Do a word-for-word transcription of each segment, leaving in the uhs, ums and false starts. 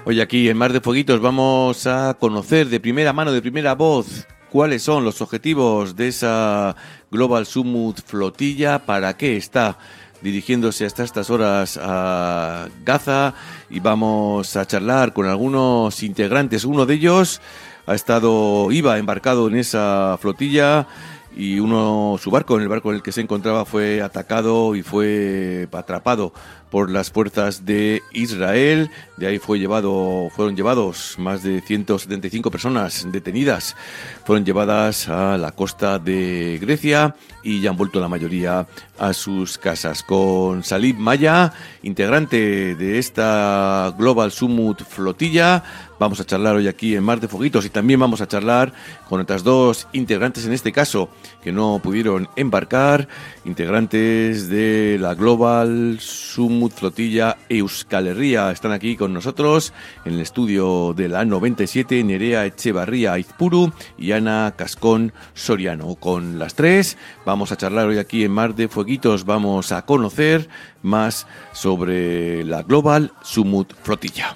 Hoy aquí en Mar de Fueguitos vamos a conocer de primera mano, de primera voz, cuáles son los objetivos de esa Global Summit Flotilla, para qué está dirigiéndose hasta estas horas a Gaza, y vamos a charlar con algunos integrantes. Uno de ellos ha estado, iba embarcado en esa flotilla, y uno, su barco, en el barco en el que se encontraba, fue atacado y fue atrapado por las fuerzas de Israel. De ahí fue llevado, fueron llevados más de ciento setenta y cinco personas detenidas, fueron llevadas a la costa de Grecia y ya han vuelto la mayoría a sus casas. Con Salib Maya, integrante de esta Global Summit Flotilla, vamos a charlar hoy aquí en Mar de Fueguitos, y también vamos a charlar con otras dos integrantes, en este caso, que no pudieron embarcar, integrantes de la Global Summit Flotilla Euskal Herria. Están aquí con nosotros en el estudio de la noventa y siete, Nerea Echevarría Aizpuru y Ana Cascón Soriano. Con las tres vamos a charlar hoy aquí en Mar de Fueguitos, vamos a conocer más sobre la Global Summit Flotilla.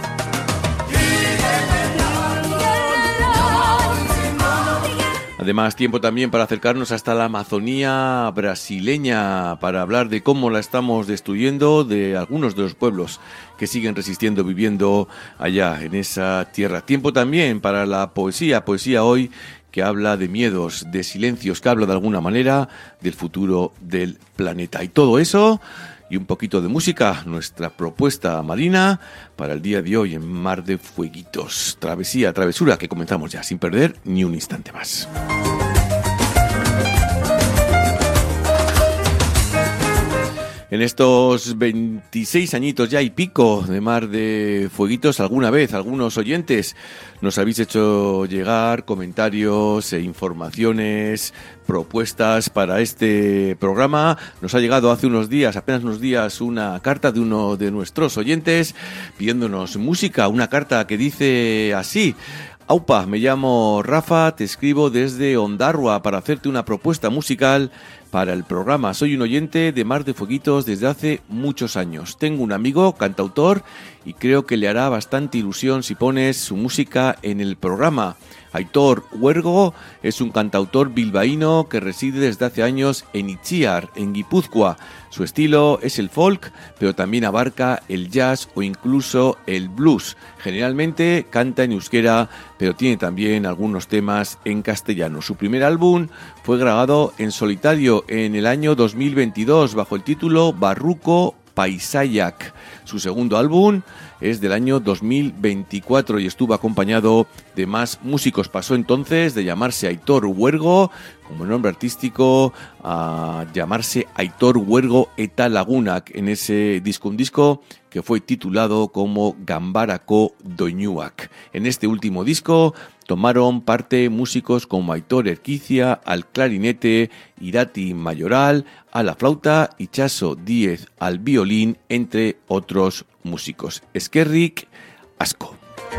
Además, tiempo también para acercarnos hasta la Amazonía brasileña, para hablar de cómo la estamos destruyendo, de algunos de los pueblos que siguen resistiendo, viviendo allá en esa tierra. Tiempo también para la poesía, poesía hoy que habla de miedos, de silencios, que habla de alguna manera del futuro del planeta. Y todo eso y un poquito de música, nuestra propuesta marina para el día de hoy en Mar de Fueguitos. Travesía, travesura, que comenzamos ya sin perder ni un instante más. En estos veintiséis añitos ya y pico de Mar de Fueguitos, alguna vez algunos oyentes nos habéis hecho llegar comentarios e informaciones, propuestas para este programa. Nos ha llegado hace unos días, apenas unos días, una carta de uno de nuestros oyentes pidiéndonos música, una carta que dice así: Aupa, me llamo Rafa, te escribo desde Ondarroa para hacerte una propuesta musical para el programa. Soy un oyente de Mar de Fueguitos desde hace muchos años. Tengo un amigo cantautor y creo que le hará bastante ilusión si pones su música en el programa. Aitor Huergo es un cantautor bilbaíno que reside desde hace años en Itziar, en Guipúzcoa. Su estilo es el folk, pero también abarca el jazz o incluso el blues. Generalmente canta en euskera, pero tiene también algunos temas en castellano. Su primer álbum fue grabado en solitario en el año dos mil veintidós bajo el título Barruko Paisaiak. Su segundo álbum es del año dos mil veinticuatro y estuvo acompañado de más músicos. Pasó entonces de llamarse Aitor Huergo como nombre artístico a llamarse Aitor Huergo eta Lagunak en ese disco, un disco que fue titulado como Gambarako Doinuak. En este último disco tomaron parte músicos como Aitor Erquicia al clarinete, Irati Mayoral a la flauta y Chaso Díez al violín, entre otros músicos. Eskerrik asko.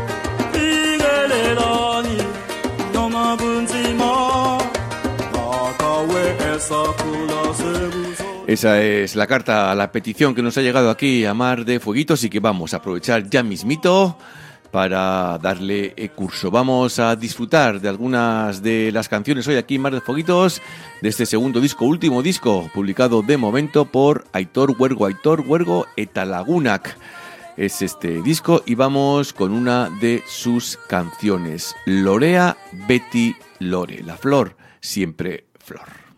Esa es la carta, la petición que nos ha llegado aquí a Mar de Fueguitos y que vamos a aprovechar ya mismito para darle curso. Vamos a disfrutar de algunas de las canciones hoy aquí en Mar de Fueguitos, de este segundo disco, último disco, publicado de momento por Aitor Huergo, Aitor Huergo eta Lagunak. Es este disco y vamos con una de sus canciones, Lorea Beti Lore, la flor, siempre flor.